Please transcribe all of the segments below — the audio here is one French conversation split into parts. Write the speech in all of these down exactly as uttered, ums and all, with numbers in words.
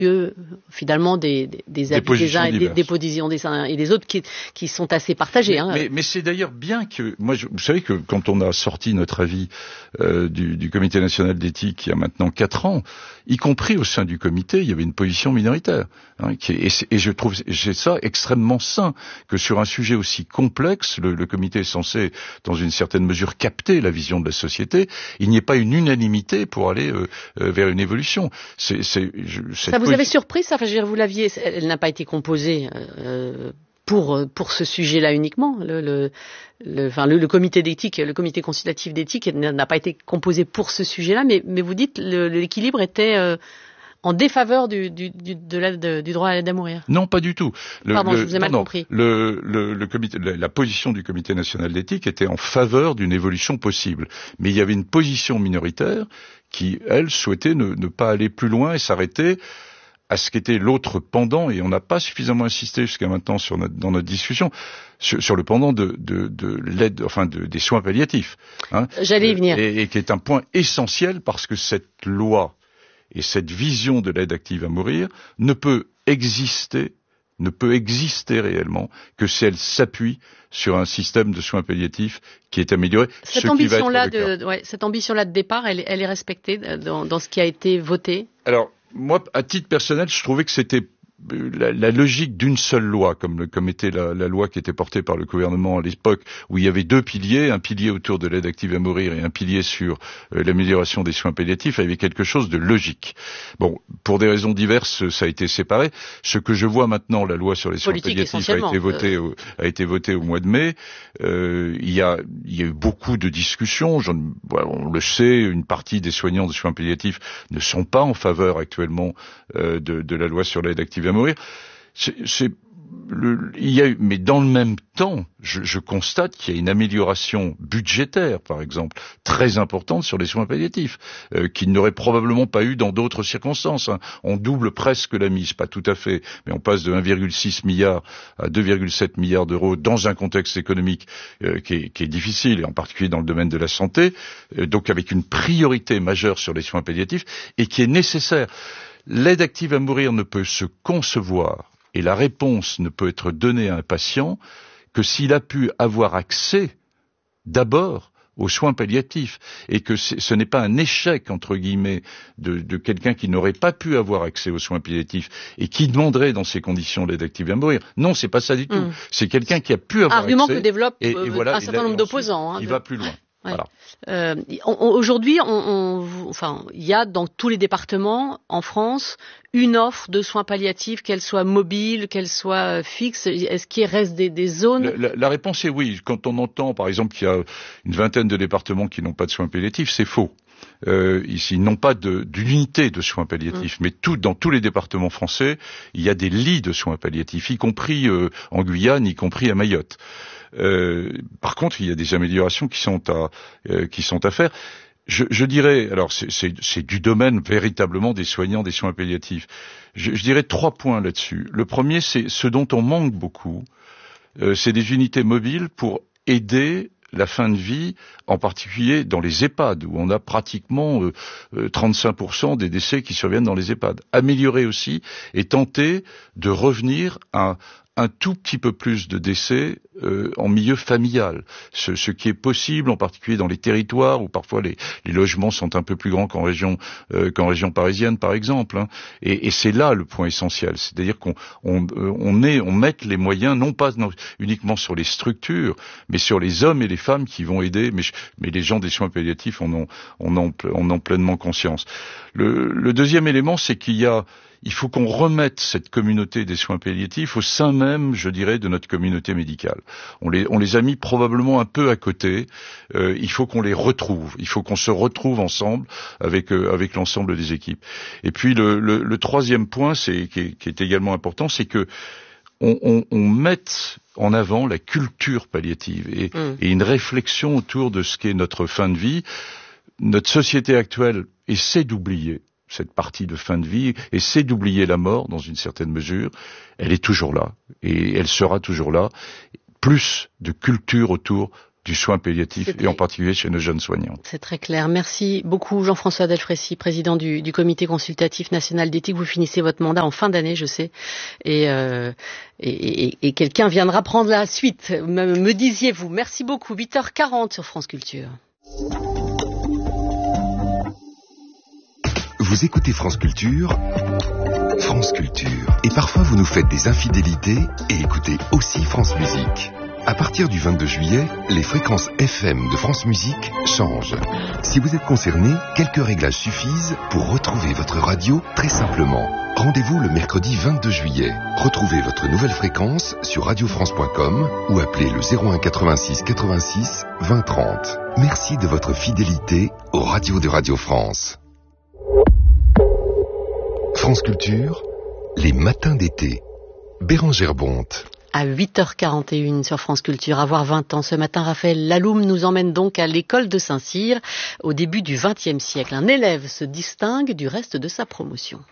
eu finalement des, des, des avis des uns et des, des positions des uns et des autres qui, qui sont assez partagées. Mais, hein. mais, mais c'est d'ailleurs bien que, moi, je, vous savez que quand on a sorti notre avis euh, du, du Comité national d'éthique il y a maintenant quatre ans, y compris au sein du comité, il y avait une position minoritaire. Hein, qui est, et, et je trouve c'est ça extrêmement sain que sur un sujet aussi complexe, le, le comité est censé, dans une certaine mesure, capter la vision de la société. Il n'y ait pas une unanimité pour aller euh, euh, vers une évolution. C'est, c'est, je, ça vous avait surpris ça? Enfin, je veux dire, vous l'aviez. Elle n'a pas été composée euh, pour pour ce sujet-là uniquement. Le, le, le, enfin, le, le comité d'éthique, le comité consultatif d'éthique n'a pas été composé pour ce sujet-là, mais mais vous dites le, l'équilibre était euh, en défaveur du, du, du, de la, de, du droit à mourir. Non, pas du tout. Le, Pardon, le, je vous ai mal non, compris. Le, le, le comité, la, la position du Comité national d'éthique était en faveur d'une évolution possible, mais il y avait une position minoritaire qui, elle, souhaitait ne, ne pas aller plus loin et s'arrêter à ce qu'était l'autre pendant, et on n'a pas suffisamment insisté jusqu'à maintenant sur notre, dans notre discussion, sur, sur le pendant de, de, de l'aide, enfin de, des soins palliatifs. Hein, J'allais y venir. Et, et qui est un point essentiel parce que cette loi et cette vision de l'aide active à mourir ne peut exister, ne peut exister réellement que si elle s'appuie sur un système de soins palliatifs qui est amélioré. Cette ambition-là de, ouais, cette ambition-là de départ, elle, elle est respectée dans, dans ce qui a été voté? Alors, moi, à titre personnel, je trouvais que c'était la, la logique d'une seule loi, comme, comme était la, la loi qui était portée par le gouvernement à l'époque, où il y avait deux piliers, un pilier autour de l'aide active à mourir et un pilier sur euh, l'amélioration des soins palliatifs, il y avait quelque chose de logique. Bon, pour des raisons diverses, ça a été séparé. Ce que je vois maintenant, la loi sur les soins Politique palliatifs a été votée au, a été votée au mois de mai. Euh, il y a, il y a eu beaucoup de discussions. J'en, voilà, on le sait, une partie des soignants de soins palliatifs ne sont pas en faveur actuellement euh, de, de la loi sur l'aide active à mourir. C'est, c'est le, il y a eu, mais dans le même temps, je, je constate qu'il y a une amélioration budgétaire, par exemple, très importante sur les soins palliatifs, euh, qu'il n'aurait probablement pas eu dans d'autres circonstances. Hein. On double presque la mise, pas tout à fait, mais on passe de un virgule six milliard à deux virgule sept milliards d'euros dans un contexte économique euh, qui, est, qui est difficile, et en particulier dans le domaine de la santé, euh, donc avec une priorité majeure sur les soins palliatifs, et qui est nécessaire. L'aide active à mourir ne peut se concevoir et la réponse ne peut être donnée à un patient que s'il a pu avoir accès d'abord aux soins palliatifs et que ce n'est pas un échec entre guillemets de, de quelqu'un qui n'aurait pas pu avoir accès aux soins palliatifs et qui demanderait dans ces conditions l'aide active à mourir. Non, c'est pas ça du tout. Mmh. C'est quelqu'un qui a pu avoir Argument accès. Argument que développe et, et voilà, un certain nombre d'opposants. Hein, il de... va plus loin. Ouais. Voilà. Euh, on, on, aujourd'hui, on, on, enfin, il y a dans tous les départements en France une offre de soins palliatifs, qu'elle soit mobile, qu'elle soit fixe. Est-ce qu'il reste des, des zones? la, la, la réponse est oui. Quand on entend, par exemple, qu'il y a une vingtaine de départements qui n'ont pas de soins palliatifs, c'est faux. Euh, ici, ils n'ont pas de, d'unité de soins palliatifs, mmh. mais tout, dans tous les départements français, il y a des lits de soins palliatifs, y compris euh, en Guyane, y compris à Mayotte. Euh, par contre, il y a des améliorations qui sont à, euh, qui sont à faire. Je, je dirais, alors c'est, c'est, c'est du domaine véritablement des soignants des soins palliatifs. Je, je dirais trois points là-dessus. Le premier, c'est ce dont on manque beaucoup, euh, c'est des unités mobiles pour aider la fin de vie, en particulier dans les EHPAD, où on a pratiquement euh, euh, trente-cinq pour cent des décès qui surviennent dans les EHPAD. Améliorer aussi et tenter de revenir à un tout petit peu plus de décès euh, en milieu familial, ce, ce qui est possible en particulier dans les territoires où parfois les, les logements sont un peu plus grands qu'en région euh, qu'en région parisienne par exemple, hein. et, et c'est là le point essentiel, c'est-à-dire qu'on on, euh, on, est, on mette les moyens non pas non, uniquement sur les structures, mais sur les hommes et les femmes qui vont aider, mais, mais les gens des soins palliatifs en ont, en ont, en ont pleinement conscience. Le, le deuxième élément, c'est qu'il y a Il faut qu'on remette cette communauté des soins palliatifs au sein même, je dirais, de notre communauté médicale. On les, on les a mis probablement un peu à côté. Euh, il faut qu'on les retrouve. Il faut qu'on se retrouve ensemble avec euh, avec l'ensemble des équipes. Et puis le, le, le troisième point, c'est qui est, qui est également important, c'est que on, on, on mette en avant la culture palliative et, mmh. et une réflexion autour de ce qu'est notre fin de vie. Notre société actuelle essaie d'oublier cette partie de fin de vie, essaie d'oublier la mort dans une certaine mesure. Elle est toujours là, et elle sera toujours là. Plus de culture autour du soin palliatif C'est et en particulier chez nos jeunes soignants. C'est très clair. Merci beaucoup Jean-François Delfraissy, président du, du Comité consultatif national d'éthique. Vous finissez votre mandat en fin d'année, je sais, et, euh, et, et, et quelqu'un viendra prendre la suite, me, me disiez-vous. Merci beaucoup. huit heures quarante sur France Culture. Vous écoutez France Culture, France Culture. Et parfois vous nous faites des infidélités et écoutez aussi France Musique. À partir du vingt-deux juillet, les fréquences F M de France Musique changent. Si vous êtes concerné, quelques réglages suffisent pour retrouver votre radio très simplement. Rendez-vous le mercredi vingt-deux juillet. Retrouvez votre nouvelle fréquence sur radio france point com ou appelez le zéro un quatre-vingt-six quatre-vingt-six vingt trente. Merci de votre fidélité aux radios de Radio France. France Culture, les matins d'été. Bérangère Bonte. À huit heures quarante et un sur France Culture, avoir vingt ans. Ce matin, Raphaël Laloum nous emmène donc à l'école de Saint-Cyr au début du vingtième siècle. Un élève se distingue du reste de sa promotion.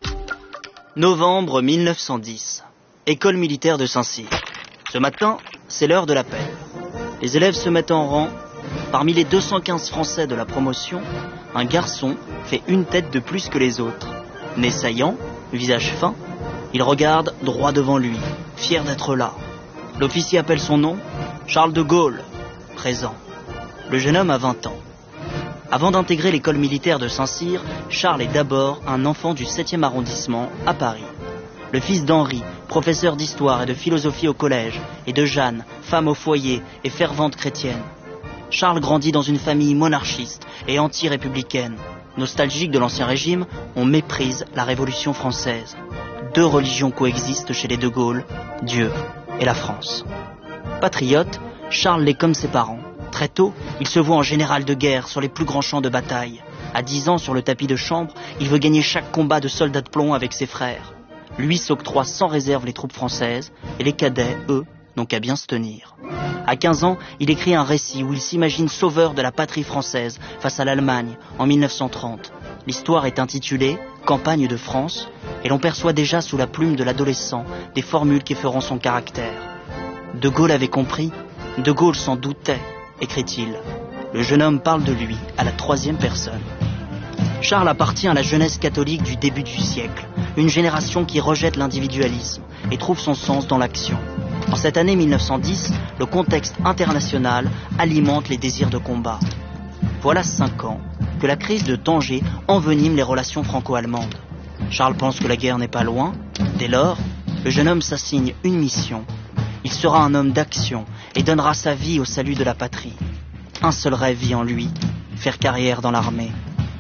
Novembre mille neuf cent dix. École militaire de Saint-Cyr. Ce matin, c'est l'heure de l'appel. Les élèves se mettent en rang. Parmi les deux cent quinze Français de la promotion, un garçon fait une tête de plus que les autres. Nez saillant, visage fin, il regarde droit devant lui, fier d'être là. L'officier appelle son nom, Charles de Gaulle, présent. Le jeune homme a vingt ans. Avant d'intégrer l'école militaire de Saint-Cyr, Charles est d'abord un enfant du septième arrondissement, à Paris. Le fils d'Henri, professeur d'histoire et de philosophie au collège, et de Jeanne, femme au foyer et fervente chrétienne. Charles grandit dans une famille monarchiste et anti-républicaine. Nostalgique de l'ancien régime, on méprise la Révolution française. Deux religions coexistent chez les De Gaulle, Dieu et la France. Patriote, Charles l'est comme ses parents. Très tôt, il se voit en général de guerre sur les plus grands champs de bataille. À dix ans, sur le tapis de chambre, il veut gagner chaque combat de soldat de plomb avec ses frères. Lui s'octroie sans réserve les troupes françaises, et les cadets, eux, n'ont qu'à bien se tenir. À quinze ans, il écrit un récit où il s'imagine sauveur de la patrie française face à l'Allemagne en mille neuf cent trente. L'histoire est intitulée « Campagne de France » et l'on perçoit déjà sous la plume de l'adolescent des formules qui feront son caractère. De Gaulle avait compris, De Gaulle s'en doutait, écrit-il. Le jeune homme parle de lui à la troisième personne. Charles appartient à la jeunesse catholique du début du siècle, une génération qui rejette l'individualisme et trouve son sens dans l'action. En cette année mille neuf cent dix, le contexte international alimente les désirs de combat. Voilà cinq ans que la crise de Tanger envenime les relations franco-allemandes. Charles pense que la guerre n'est pas loin. Dès lors, le jeune homme s'assigne une mission. Il sera un homme d'action et donnera sa vie au salut de la patrie. Un seul rêve vit en lui, faire carrière dans l'armée.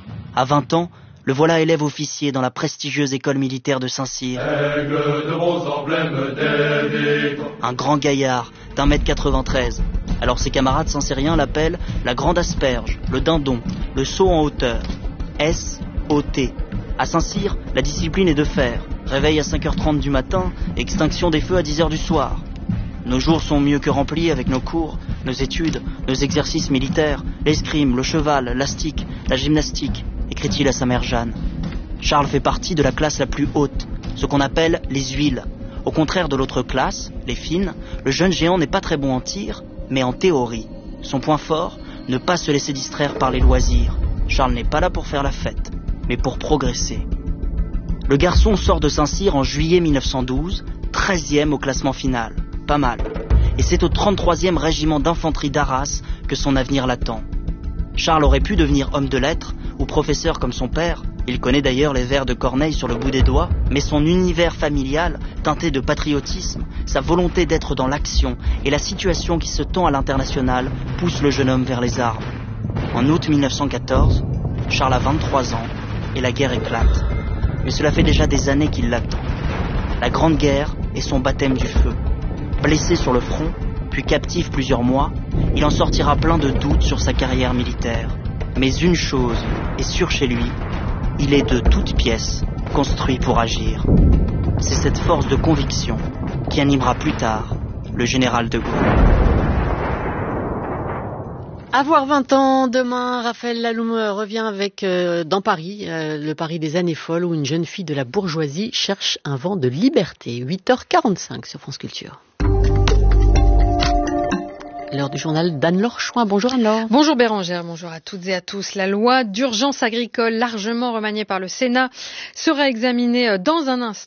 À vingt ans, le voilà élève officier dans la prestigieuse école militaire de Saint-Cyr. Un grand gaillard d'un mètre quatre-vingt-treize. Alors ses camarades saint-cyriens l'appellent la grande asperge, le dindon, le saut en hauteur. S O T. À Saint-Cyr, la discipline est de fer. Réveil à cinq heures trente du matin, extinction des feux à dix heures du soir. Nos jours sont mieux que remplis avec nos cours, nos études, nos exercices militaires, l'escrime, le cheval, l'astique, la gymnastique, écrit-il à sa mère Jeanne. Charles fait partie de la classe la plus haute, ce qu'on appelle les huiles. Au contraire de l'autre classe, les fines, le jeune géant n'est pas très bon en tir, mais en théorie. Son point fort, ne pas se laisser distraire par les loisirs. Charles n'est pas là pour faire la fête, mais pour progresser. Le garçon sort de Saint-Cyr en juillet mille neuf cent douze, treizième au classement final. Pas mal. Et c'est au trente-troisième régiment d'infanterie d'Arras que son avenir l'attend. Charles aurait pu devenir homme de lettres ou professeur comme son père. Il connaît d'ailleurs les vers de Corneille sur le bout des doigts, mais son univers familial, teinté de patriotisme, sa volonté d'être dans l'action et la situation qui se tend à l'international poussent le jeune homme vers les armes. En août mille neuf cent quatorze, Charles a vingt-trois ans et la guerre éclate. Mais cela fait déjà des années qu'il l'attend. La Grande Guerre est son baptême du feu. Blessé sur le front, puis captif plusieurs mois, il en sortira plein de doutes sur sa carrière militaire. Mais une chose est sûre chez lui, il est de toutes pièces construit pour agir. C'est cette force de conviction qui animera plus tard le général de Gaulle. Avoir vingt ans, demain, Raphaël Laloum revient avec euh, dans Paris, euh, le Paris des années folles, où une jeune fille de la bourgeoisie cherche un vent de liberté. huit heures quarante-cinq sur France Culture. l'heure du journal d'Anne-Laure Chouin. Bonjour Anne-Laure. Bonjour Bérangère, bonjour à toutes et à tous. La loi d'urgence agricole, largement remaniée par le Sénat, sera examinée dans un instant.